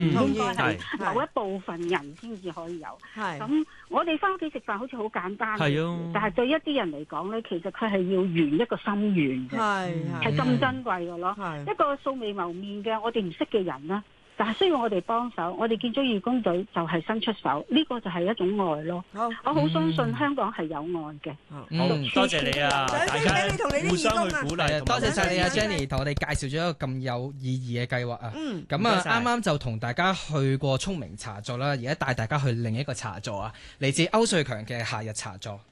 應該係係某一部分人先至可以有。 係咁我哋翻屋企食飯好似好簡單嘅係啊事，但係對一啲人嚟講咧，其實佢係要圓一個心願嘅，係咁珍貴嘅咯。一個素未謀面嘅我哋唔識嘅人啦，但係需要我哋幫手，我哋建築義工隊就係伸出手，呢個就係一種愛咯。我好相信香港係有愛嘅。 好，多謝你啊！大家互相去鼓勵， 多謝晒你啊 Jenny 同我哋介紹咗一個咁有意義嘅計劃啊！咁唔該晒啱啱就同大家去過聰明茶座啦，而家帶大家去另一個茶座啊，嚟自歐瑞強嘅夏日茶座。